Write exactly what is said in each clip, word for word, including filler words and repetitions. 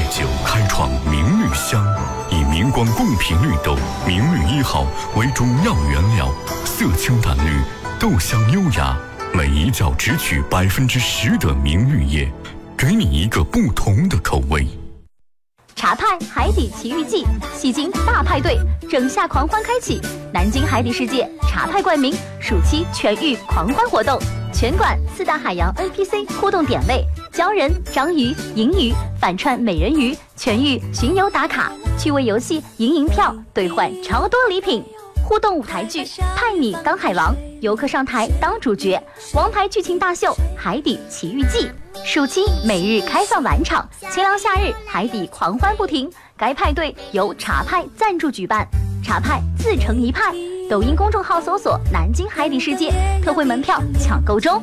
酒开创明绿香，以明光贡品绿豆明绿一号为主要原料，色清淡绿，豆香优雅，每一角只取百分之十的明绿叶，给你一个不同的口味。 茶派海底奇遇记，戏精大派对，整夏狂欢开启，南京海底世界茶派冠名暑期全域狂欢活动，全馆四大海洋 N P C 互动点位，鲛人、章鱼、银鱼反串美人鱼，全域巡游打卡，趣味游戏赢银票兑换超多礼品，互动舞台剧派你当海王，游客上台当主角，王牌剧情大秀海底奇遇记。暑期每日开放晚场，清凉夏日海底狂欢不停。该派对由茶派赞助举办，茶派自成一派。抖音公众号搜索“南京海底世界”，特惠门票抢购中。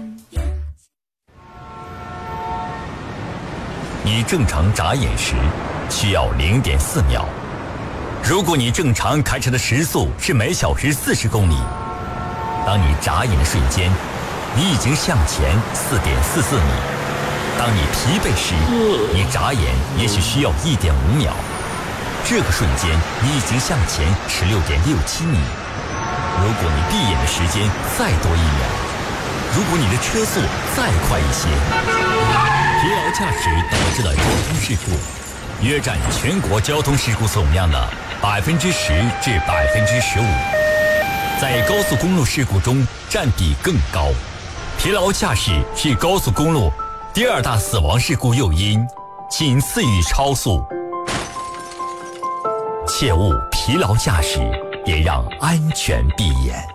你正常眨眼时需要零点四秒，如果你正常开车的时速是每小时四十公里，当你眨眼的瞬间，你已经向前四点四四米。当你疲惫时，你眨眼也许需要一点五秒，这个瞬间你已经向前十六点六七米。如果你闭眼的时间再多一秒，如果你的车速再快一些，疲劳驾驶导致的交通事故约占全国交通事故总量的百分之十至百分之十五，在高速公路事故中占比更高。疲劳驾驶是高速公路第二大死亡事故诱因，仅次于超速。切勿疲劳驾驶，也让安全闭眼。